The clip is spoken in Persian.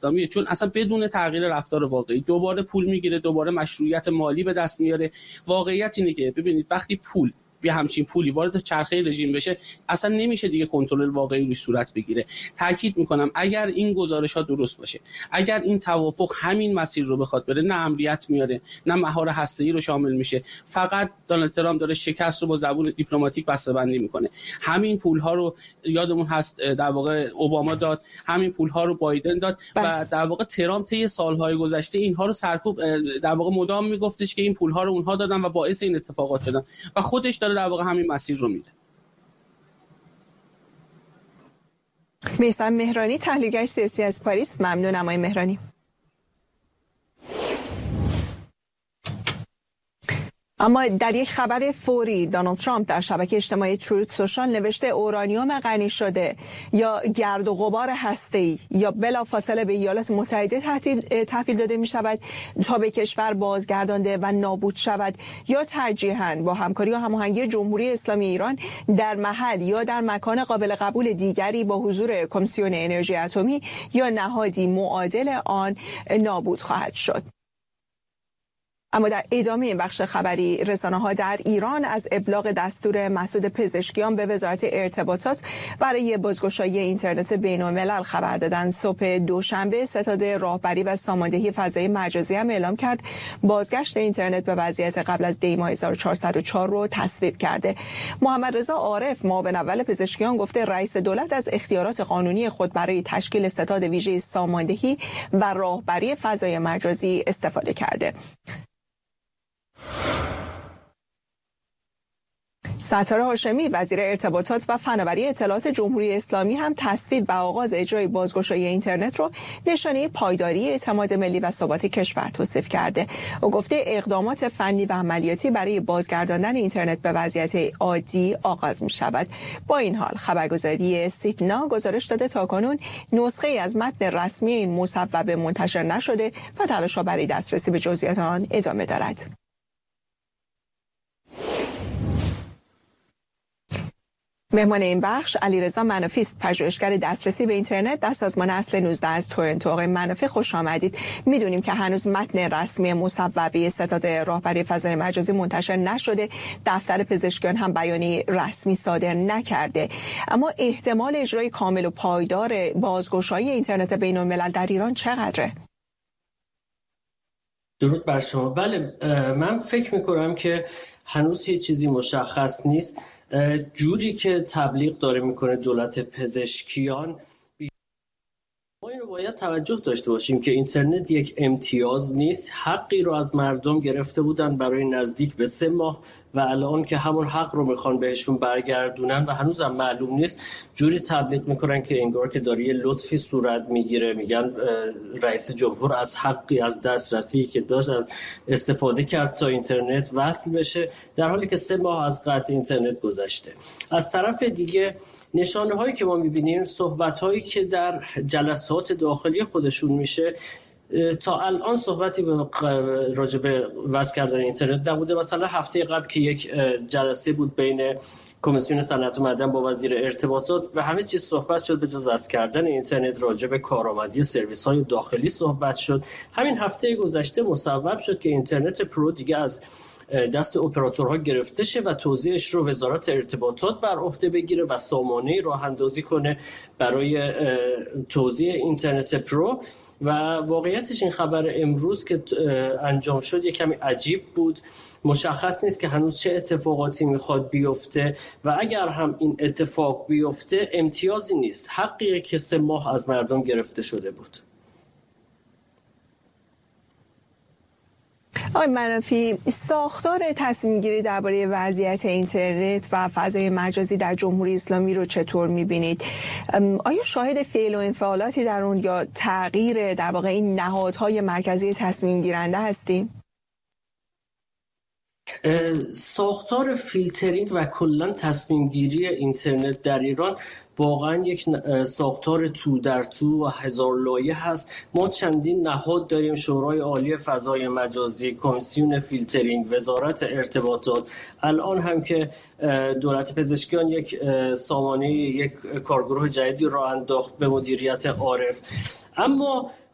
اسلامیه، چون اصلا بدون تغییر رفتار واقعی دوباره پول میگیره، دوباره مشروعیت مالی به دست میاره. واقعیت اینه که ببینید وقتی پول بیا همچین پولی وارد چرخه رژیم بشه اصلا نمیشه دیگه کنترل واقعی روش صورت بگیره. تاکید میکنم اگر این گزارش ها درست باشه، اگر این توافق همین مسیر رو بخواد بره، نه امنیت میاره نه مهار هسته‌ای رو شامل میشه، فقط دونالد ترامپ داره شکست رو با زبون دیپلماتیک بسته‌بندی میکنه. همین پول ها رو یادمون هست در واقع اوباما داد، همین پول ها رو بایدن داد و در واقع ترامپ طی سالهای گذشته اینها رو سرکوب در واقع مدام میگفتش که این پول ها رو اونها دادن و باعث این اتفاقات شدن و خودش داره در واقع همین مسیر رو میده. میثم مهرانی، تحلیلگر سیاسی از پاریس. ممنونم آقای مهرانی. اما در یک خبر فوری، دونالد ترامپ در شبکه اجتماعی تروت سوشال نوشته اورانیوم غنی شده یا گرد و غبار هسته‌ای یا بلافاصله به ایالات متحده تحویل داده می شود تا به کشور بازگردانده و نابود شود، یا ترجیحاً با همکاری و هماهنگی جمهوری اسلامی ایران در محل یا در مکان قابل قبول دیگری با حضور کمیسیون انرژی اتمی یا نهادی معادل آن نابود خواهد شد. اما در ادامه این بخش خبری، رسانه‌ها در ایران از ابلاغ دستور مسعود پزشکیان به وزارت ارتباطات برای بازگشایی اینترنت بین‌الملل خبر دادند. صبح دوشنبه ستاد راهبری و ساماندهی فضای مجازی هم اعلام کرد بازگشت اینترنت به وضعیت قبل از دی ماه 1404 رو تصویب کرده. محمد رضا عارف، معاون اول پزشکیان، گفته رئیس دولت از اختیارات قانونی خود برای تشکیل ستاد ویژه ساماندهی و راهبری فضای مجازی استفاده کرده. ستاره هاشمی، وزیر ارتباطات و فناوری اطلاعات جمهوری اسلامی، هم تصویب و آغاز اجرای بازگشایی اینترنت رو نشانه پایداری اعتماد ملی و ثبات کشور توصیف کرده. او گفته اقدامات فنی و عملیاتی برای بازگرداندن اینترنت به وضعیت عادی آغاز می شود. با این حال خبرگزاری سیتنا گزارش داده تاکنون نسخه از متن رسمی این مصوبه منتشر نشده و تلاش‌ها برای دسترسی به جزئیات آن ادامه دارد. مهمان این بخش علیرضا منافی است، پژوهشگر دسترسی به اینترنت در سازمان اصل 19 از تورنتو. آقای منافی خوش آمدید. میدونیم که هنوز متن رسمی مصوبه ستاد راهبری فضای مجازی منتشر نشده، دفتر پزشکیان هم بیانیه رسمی صادر نکرده، اما احتمال اجرای کامل و پایدار بازگشایی اینترنت بین‌الملل در ایران چقدره؟ درود بر شما. بله، من فکر میکنم که هنوز هیچ چیزی مشخص نیست. جوری که تبلیغ داره میکنه دولت پزشکیان، ما اینو باید توجه داشته باشیم که اینترنت یک امتیاز نیست، حقی رو از مردم گرفته بودن برای نزدیک به 3 ماه و الان که همون حق رو میخوان بهشون برگردونن و هنوزم معلوم نیست. جوری تبلیغ میکنن که انگار که داره یه لطفی صورت میگیره، میگن رئیس جمهور از حقی، از دسترسی که داشت از استفاده کرد تا اینترنت وصل بشه، در حالی که 3 ماه از قطع اینترنت گذشته. از طرف دیگه نشانه هایی که ما میبینیم، صحبت هایی که در جلسات داخلی خودشون میشه، تا الان صحبتی راجع به وصل کردن اینترنت نبوده. مثلا هفته قبل که یک جلسه بود بین کمیسیون صنعت و معدن با وزیر ارتباطات و همه چیز صحبت شد به جز وصل کردن اینترنت. راجع به کارآمدی سرویس های داخلی صحبت شد. همین هفته گذشته مصوب شد که اینترنت پرو دیگه از دست اپراتورها گرفته شه و توزیعش رو وزارت ارتباطات بر عهده بگیره و سامانه‌ای راه اندازی کنه برای توزیع اینترنت پرو. و واقعیتش این خبر امروز که انجام شد یک کمی عجیب بود. مشخص نیست که هنوز چه اتفاقاتی میخواد بیفته و اگر هم این اتفاق بیفته امتیازی نیست، حقیه که 3 ماه از مردم گرفته شده بود. آقای منافی، ساختار تصمیم گیری درباره وضعیت اینترنت و فضای مجازی در جمهوری اسلامی رو چطور می‌بینید؟ آیا شاهد فعل و انفعالاتی در اون یا تغییر در واقع این نهادهای مرکزی تصمیم گیرنده هستیم؟ ساختار فیلترینگ و کلا تصمیم گیری اینترنت در ایران واقعا یک ساختار تو در تو و هزار لایه هست. ما چندین نهاد داریم: شورای عالی فضای مجازی، کمیسیون فیلترینگ، وزارت ارتباطات. الان هم که دولت پزشکیان یک سامانه، یک کارگروه جدیدی راه انداخت به مدیریت عارف. اما